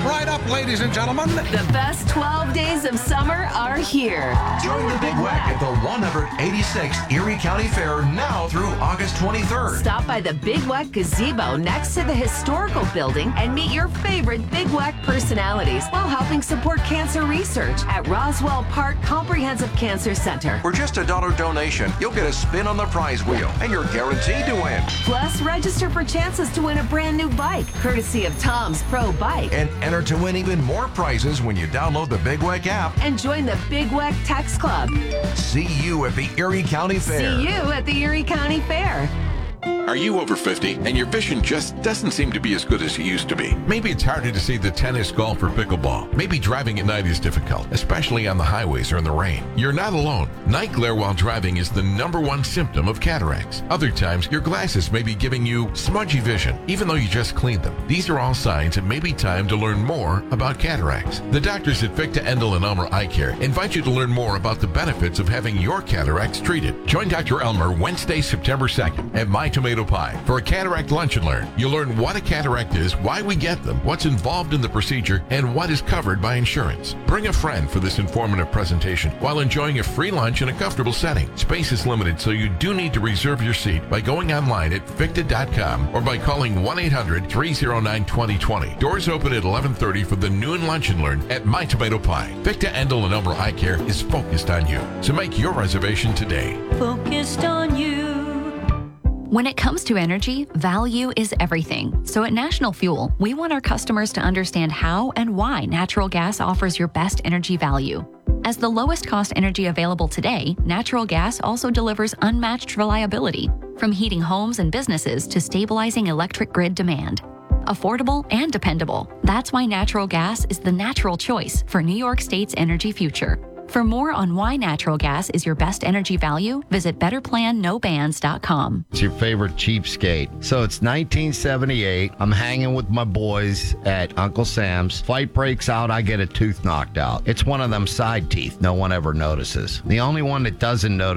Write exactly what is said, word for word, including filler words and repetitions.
right up, ladies and gentlemen. The best twelve days of summer are here. Join the Big Wack at the one hundred eighty-sixth Erie County Fair now through August twenty-third. Stop by the Big Wack Gazebo next to the historical building and meet your favorite Big Wack personalities while helping support cancer research at Roswell Park Comprehensive Cancer Center. For just a dollar donation, you'll get a spin on the prize wheel, and you're guaranteed to win. Plus, register for chances to win a brand new bike, courtesy of Tom's Pro Bike. And enter to win even more prizes when you download the Big Wack app. And join the Big Wack Text Club. See you at the Erie County Fair. See you at the Erie County Fair. Are you over fifty and your vision just doesn't seem to be as good as it used to be? Maybe it's harder to see the tennis, golf, or pickleball. Maybe driving at night is difficult, especially on the highways or in the rain. You're not alone. Night glare while driving is the number one symptom of cataracts. Other times, your glasses may be giving you smudgy vision, even though you just cleaned them. These are all signs it may be time to learn more about cataracts. The doctors at Victa Endel and Elmer Eye Care invite you to learn more about the benefits of having your cataracts treated. Join Doctor Elmer Wednesday, September second at My Tomato Pie for a cataract lunch and learn. You'll learn what a cataract is, why we get them, what's involved in the procedure, and what is covered by insurance. Bring a friend for this informative presentation while enjoying a free lunch in a comfortable setting. Space is limited, so you do need to reserve your seat by going online at victa dot com or by calling one eight hundred, three oh nine, two oh two oh. Doors open at eleven thirty for the noon lunch and learn at My Tomato Pie. Victa Endel and Elmer Eye Care is focused on you, so make your reservation today. Focused on you. When it comes to energy, value is everything. So at National Fuel, we want our customers to understand how and why natural gas offers your best energy value. As the lowest cost energy available today, natural gas also delivers unmatched reliability, from heating homes and businesses to stabilizing electric grid demand. Affordable and dependable. That's why natural gas is the natural choice for New York State's energy future. For more on why natural gas is your best energy value, visit better plan no bans dot com. It's your favorite cheapskate. So it's nineteen seventy-eight. I'm hanging with my boys at Uncle Sam's. Fight breaks out. I get a tooth knocked out. It's one of them side teeth no one ever notices. The only one that doesn't notice